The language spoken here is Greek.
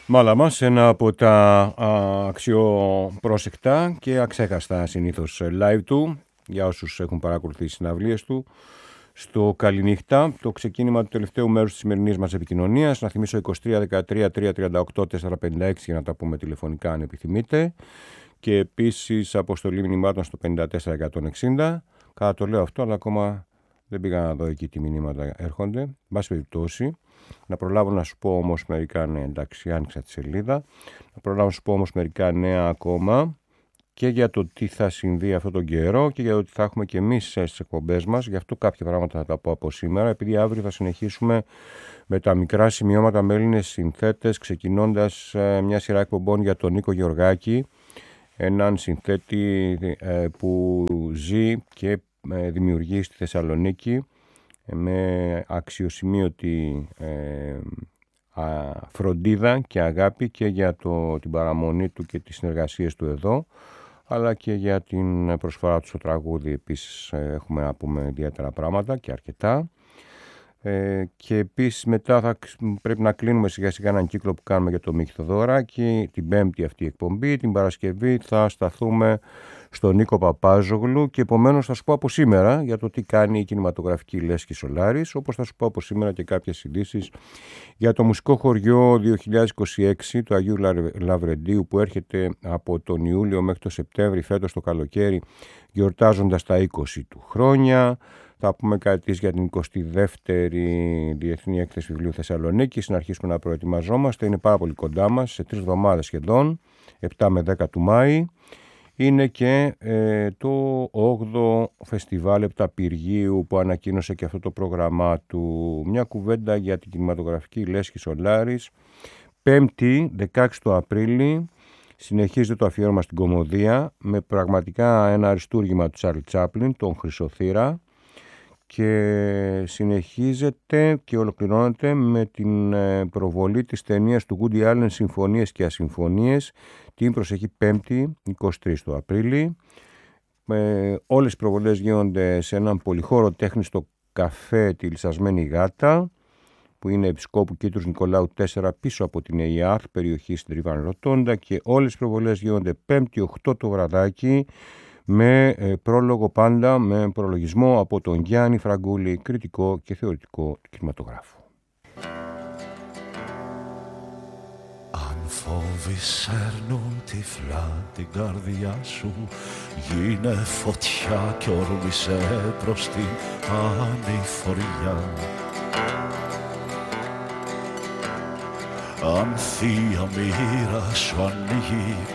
Μάλαμα, ένα από τα αξιοπρόσεκτα και αξέχαστα συνήθως live του, για όσους έχουν παρακολουθήσει συναυλίες του, στο Καληνύχτα, το ξεκίνημα του τελευταίου μέρους της σημερινής μας επικοινωνίας. Να θυμίσω 23 13 338 456 για να τα πούμε τηλεφωνικά αν επιθυμείτε. Και επίσης αποστολή μηνυμάτων στο 54160. Κατά το λέω αυτό, αλλά ακόμα δεν πήγα να δω εκεί τι μηνύματα έρχονται. Εν πάση περιπτώσει, να προλάβω να σου πω όμως μερικά νέα. Εντάξει, άνοιξα τη σελίδα. Να προλάβω να σου πω όμως μερικά νέα ακόμα και για το τι θα συμβεί αυτόν τον καιρό και για το τι θα έχουμε και εμείς στις εκπομπές μας. Γι' αυτό κάποια πράγματα θα τα πω από σήμερα, επειδή αύριο θα συνεχίσουμε με τα μικρά σημειώματα με Έλληνες συνθέτες, ξεκινώντας μια σειρά εκπομπών για τον Νίκο Γεωργάκη, έναν συνθέτη που ζει και δημιουργεί στη Θεσσαλονίκη με αξιοσημείωτη φροντίδα και αγάπη και για την παραμονή του και τις συνεργασίες του εδώ, αλλά και για την προσφορά του στο τραγούδι. Επίσης έχουμε να πούμε ιδιαίτερα πράγματα και αρκετά. Και επίσης μετά πρέπει να κλείνουμε σιγά σιγά έναν κύκλο που κάνουμε για το Μίκη Θοδωράκη, την Πέμπτη αυτή εκπομπή. Την Παρασκευή θα σταθούμε στον Νίκο Παπάζογλου και επομένως θα σου πω από σήμερα για το τι κάνει η κινηματογραφική Λέσχη Σολάρης, όπως θα σου πω από σήμερα και κάποιες ειδήσεις για το μουσικό χωριό 2026 του Αγίου Λαβρεντίου, που έρχεται από τον Ιούλιο μέχρι τον Σεπτέμβρη φέτος το καλοκαίρι, γιορτάζοντας τα 20 του χρόνια. Θα πούμε κάτι για την 22η Διεθνή Έκθεση Βιβλίου Θεσσαλονίκης, να αρχίσουμε να προετοιμαζόμαστε. Είναι πάρα πολύ κοντά μας, σε 3 εβδομάδες σχεδόν, 7 με 10 του Μάη. Είναι και το 8ο Φεστιβάλ Επταπηργίου που ανακοίνωσε και αυτό το πρόγραμμά του. Μια κουβέντα για την κινηματογραφική Λέσχη Σολάρης. 5η, 16 του Απρίλη, συνεχίζεται το αφιέρωμα στην κωμωδία με πραγματικά ένα αριστούργημα του Τσάρλι Τσάπλιν, τον Χρυσοθύρα, και συνεχίζεται και ολοκληρώνεται με την προβολή της ταινίας του Woody Allen «Συμφωνίες και ασυμφωνίες» την προσεχή 5η 23 του Απρίλη. Όλες οι προβολές γίνονται σε έναν πολυχώρο τέχνη στο καφέ τη Λυσασμένη Γάτα, που είναι Επισκόπου Κήτρους Νικολάου 4 πίσω από την ΕΙΑΘ, περιοχή στην Τρίβαν Ρωτώντα, και όλες οι προβολές γίνονται 5η 8 το βραδάκι, με πρόλογο πάντα, με προλογισμό από τον Γιάννη Φραγκούλη, κριτικό και θεωρητικό του κινηματογράφου. Αν φόβοι σέρνουν τυφλά την καρδιά σου, γίνε φωτιά κι όρμησε προς την ανηφοριά. Αν θεία μοίρα σου ανοίγει